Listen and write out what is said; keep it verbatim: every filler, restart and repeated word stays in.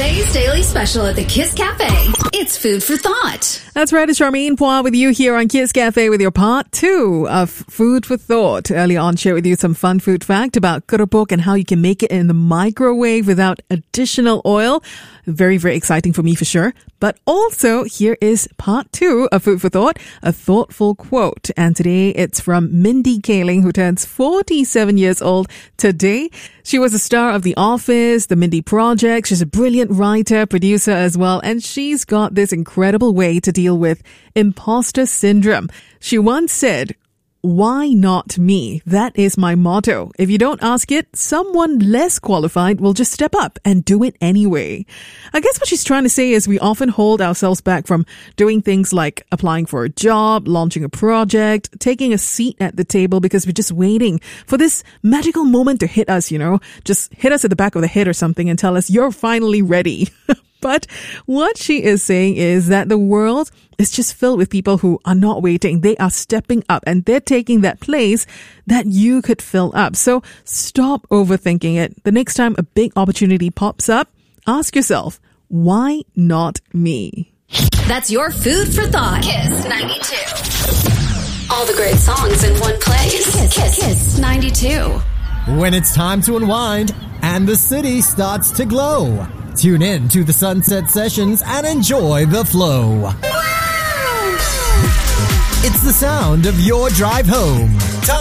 Today's Daily Special at the Kiss Cafe. It's food for thought. That's right, it's Charmaine Poir with you here on Kiss Cafe with your part two of Food for Thought. Earlier on, shared with you some fun food fact about keropok and how you can make it in the microwave without additional oil. Very, very exciting for me for sure. But also, here is part two of Food for Thought, a thoughtful quote. And today it's from Mindy Kaling, who turns forty-seven years old today. She was a star of The Office, The Mindy Project. She's a brilliant writer, producer as well. And she's got this incredible way to deal with imposter syndrome. She once said, "Why not me? That is my motto. If you don't ask it, someone less qualified will just step up and do it anyway." I guess what she's trying to say is we often hold ourselves back from doing things like applying for a job, launching a project, taking a seat at the table because we're just waiting for this magical moment to hit us, you know, just hit us at the back of the head or something and tell us you're finally ready. But what she is saying is that the world is just filled with people who are not waiting. They are stepping up and they're taking that place that you could fill up. So stop overthinking it. The next time a big opportunity pops up, ask yourself, why not me? That's your food for thought. Kiss ninety-two. All the great songs in one place. Kiss, Kiss, Kiss ninety-two. When it's time to unwind and the city starts to glow, tune in to the Sunset Sessions and enjoy the flow. Wow! It's the sound of your drive home.